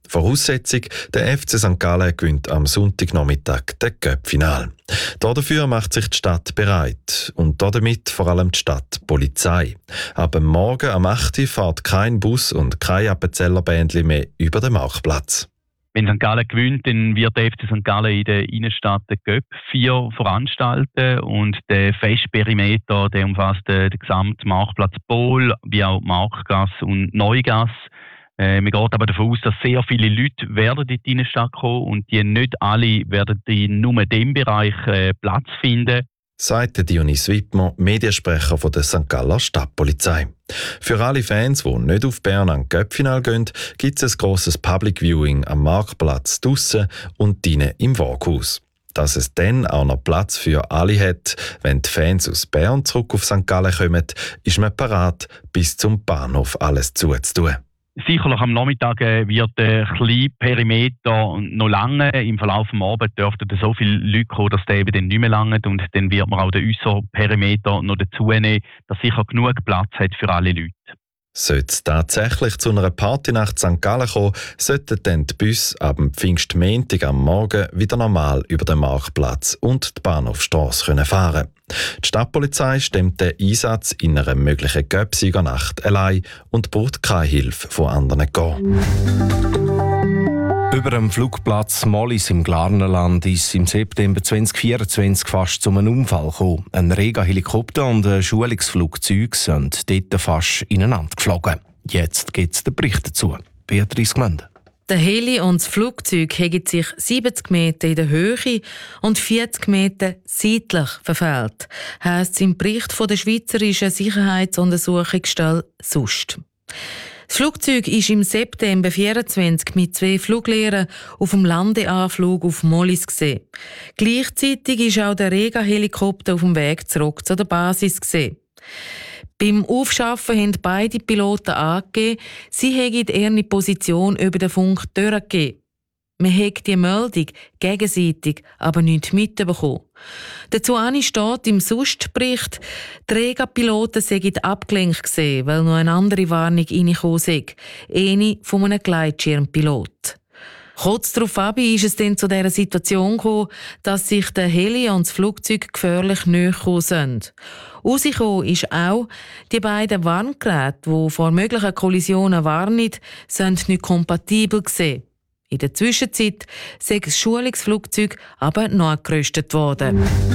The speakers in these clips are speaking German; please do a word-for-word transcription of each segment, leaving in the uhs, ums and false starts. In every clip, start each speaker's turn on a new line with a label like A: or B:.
A: Voraussetzung, der F C Sankt Gallen gewinnt am Sonntagnachmittag den Cup-Final. Dafür macht sich die Stadt bereit und damit vor allem die Stadtpolizei. Ab Morgen am acht Uhr fährt kein Bus und kein Appenzeller-Bändli mehr über den Marktplatz.
B: Wenn Sankt Gallen gewinnt, dann wird der F C Sankt Gallen in der Innenstadt den Cup vier veranstalten und der Festperimeter, der umfasst den gesamten Marktplatz Pol, wie auch Marktgasse und Neugasse. Äh, man geht aber davon aus, dass sehr viele Leute werden in die Innenstadt kommen und die nicht alle werden in nur dem Bereich äh, Platz finden.
A: Sagt Dionys Wittmer, Mediensprecher von der Sankt Galler Stadtpolizei. Für alle Fans, die nicht auf Bern an Cup-Final gehen, gibt es ein grosses Public Viewing am Marktplatz draussen und drinnen im Waaghaus. Dass es dann auch noch Platz für alle hat, wenn die Fans aus Bern zurück auf Sankt Gallen kommen, ist man parat, bis zum Bahnhof alles zuzutun.
B: Sicherlich am Nachmittag wird der kleine Perimeter noch lange. Im Verlauf des Abends dürften so viele Leute kommen, dass der eben dann nicht mehr lange. Und dann wird man auch den äußeren Perimeter noch dazu nehmen, dass sicher genug Platz hat für alle Leute.
A: Sollte es tatsächlich zu einer Partynacht Sankt Gallen kommen, sollten dann die Busse ab dem Pfingstmontag am Morgen wieder normal über den Marktplatz und die Bahnhofstrasse fahren können. Die Stadtpolizei stemmt den Einsatz in einer möglichen Cup-Siegernacht allein und braucht keine Hilfe von anderen gehen.
C: Über dem Flugplatz Mollis im Glarnerland ist im September zweitausendvierundzwanzig fast zu einem Unfall gekommen. Ein Rega-Helikopter und ein Schulungsflugzeug sind dort fast ineinander geflogen. Jetzt gibt es den Bericht dazu. Beatrice Gmende.
D: Der Heli und das Flugzeug haben sich siebzig Meter in der Höhe und vierzig Meter seitlich verfehlt, heisst es im Bericht von der Schweizerischen Sicherheitsuntersuchungsstelle S U S T. Das Flugzeug ist im September zweitausendvierundzwanzig mit zwei Fluglehrern auf dem Landeanflug auf Mollis gesehen. Gleichzeitig ist auch der Rega-Helikopter auf dem Weg zurück zu der Basis gesehen. Beim Aufschaffen haben beide Piloten angegeben, sie hätten ihre Position über den Funk durchgegeben. Man hat die Meldung gegenseitig aber nicht mitbekommen. Dazu steht im S U S T-Bericht, die Rega-Piloten seien abgelenkt gewesen, weil noch eine andere Warnung reingekommen sei, eine von einem Gleitschirmpilot. Kurz darauf ist es dann zu dieser Situation gekommen, dass sich der Heli und das Flugzeug gefährlich näher gekommen sind. Herausgekommen ist auch, die beiden Warngeräte, die vor möglichen Kollisionen warnen, sind nicht kompatibel gewesen. In der Zwischenzeit sei das Schulungsflugzeug aber nachgerüstet worden.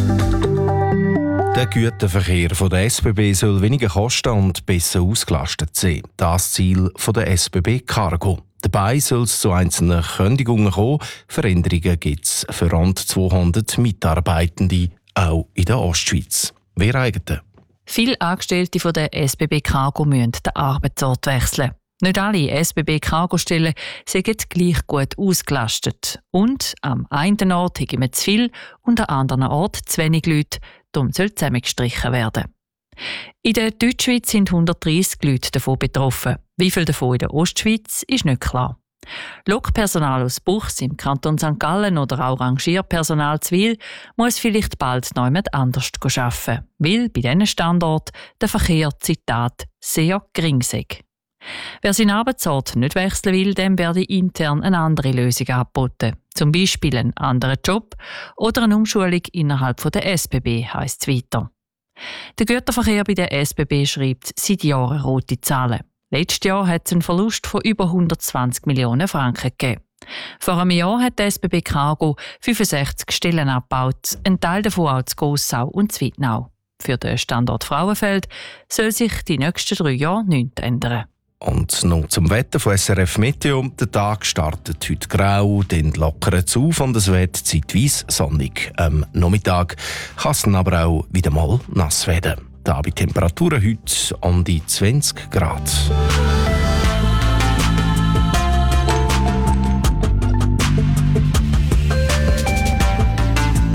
C: Der Güterverkehr der S B B soll weniger kosten und besser ausgelastet sein. Das Ziel der S B B Cargo. Dabei soll es zu einzelnen Kündigungen kommen. Veränderungen gibt es für rund zweihundert Mitarbeitende, auch in der Ostschweiz. Wer eigentlich?
E: Viele Angestellte von der S B B Cargo müssen den Arbeitsort wechseln. Nicht alle S B B Cargo-Stellen sind gleich gut ausgelastet. Und am einen Ort haben wir zu viel und am anderen Ort zu wenig Leute. Darum soll zusammengestrichen werden. In der Deutschschweiz sind hundertdreissig Leute davon betroffen. Wie viele davon in der Ostschweiz, ist nicht klar. Lokpersonal aus Buchs im Kanton Sankt Gallen oder auch Rangierpersonal zu Wil muss vielleicht bald noch jemand anders arbeiten, weil bei diesen Standorten der Verkehr, Zitat, sehr gering sei. Wer seinen Arbeitsort nicht wechseln will, dem werde intern eine andere Lösung angeboten. Zum Beispiel einen anderen Job oder eine Umschulung innerhalb der S B B, heisst es weiter. Der Güterverkehr bei der S B B schreibt seit Jahren rote Zahlen. Letztes Jahr hat es einen Verlust von über hundertzwanzig Millionen Franken gegeben. Vor einem Jahr hat die S B B Cargo fünfundsechzig Stellen abgebaut, ein Teil davon auch zu Gossau und zu Wittnau. Für den Standort Frauenfeld soll sich die nächsten drei Jahre nichts ändern.
C: Und noch zum Wetter von S R F Meteo. Der Tag startet heute grau, dann lockert es auf und es wird zeitweise sonnig. Am Nachmittag kann es dann aber auch wieder mal nass werden. Da bei Temperaturen heute um die zwanzig Grad.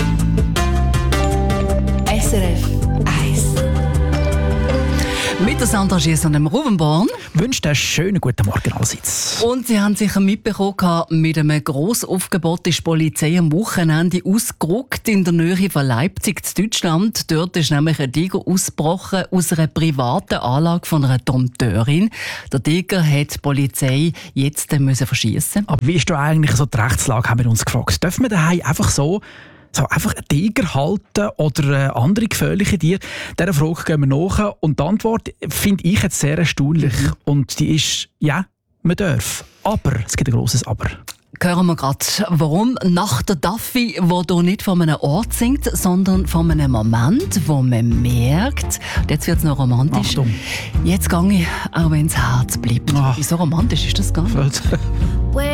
F: S R F eins.
G: Mit der
F: Sandra Gies und dem Rubenborn.
G: Wünscht einen schönen guten Morgen allerseits.
F: Und Sie haben sicher mitbekommen, mit einem Grossaufgebot ist die Polizei am Wochenende ausgerückt in der Nähe von Leipzig, in Deutschland. Dort ist nämlich ein Tiger ausgebrochen aus einer privaten Anlage von einer Dompteurin. Der Tiger hat die Polizei jetzt müssen verschiessen.
G: Aber wie ist da eigentlich so die Rechtslage, haben wir uns gefragt. Dürfen wir daheim einfach so So, einfach einen Tiger halten oder andere gefährliche Tiere? Dieser Frage gehen wir nach. Und die Antwort finde ich jetzt sehr erstaunlich. Mhm. Und die ist, ja, man darf. Aber, es gibt ein grosses Aber.
F: Hören wir gerade, warum nach der Duffy, der hier nicht von einem Ort singt, sondern von einem Moment, wo man merkt, jetzt wird es noch romantisch.
G: Achtung.
F: Jetzt gehe ich, auch wenn das Herz bleibt.
G: Ach.
F: Wie so romantisch ist das gar nicht?